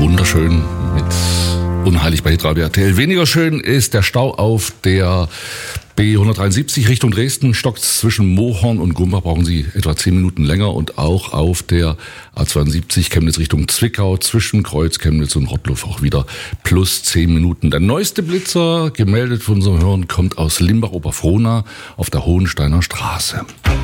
wunderschön mit Unheilig bei Hitradio RTL. Weniger schön ist der Stau auf der B173 Richtung Dresden. Stockt zwischen Mohorn und Gumbach, brauchen Sie etwa 10 Minuten länger. Und auch auf der A72 Chemnitz Richtung Zwickau zwischen Kreuz, Chemnitz und Rottluff auch wieder plus 10 Minuten. Der neueste Blitzer, gemeldet von unserem Hören, kommt aus Limbach-Oberfrohna auf der Hohensteiner Straße.